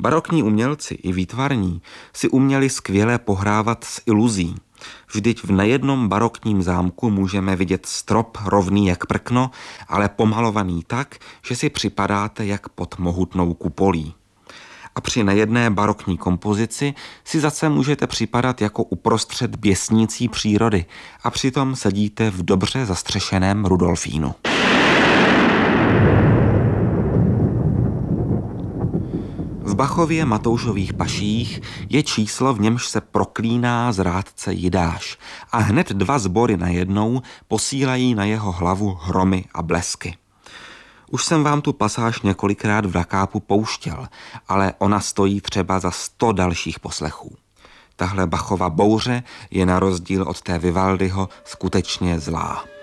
Barokní umělci i výtvarní si uměli skvěle pohrávat s iluzí. Vždyť v nejednom barokním zámku můžeme vidět strop rovný jak prkno, ale pomalovaný tak, že si připadáte jak pod mohutnou kupolí. A při nejedné barokní kompozici si zase můžete připadat jako uprostřed běsnící přírody a přitom sedíte v dobře zastřešeném Rudolfínu. V Bachově Matoušových paších je číslo, v němž se proklíná zrádce Jidáš a hned 2 sbory najednou posílají na jeho hlavu hromy a blesky. Už jsem vám tu pasáž několikrát v Dakápu pouštěl, ale ona stojí třeba za 100 dalších poslechů. Tahle Bachova bouře je na rozdíl od té Vivaldiho skutečně zlá.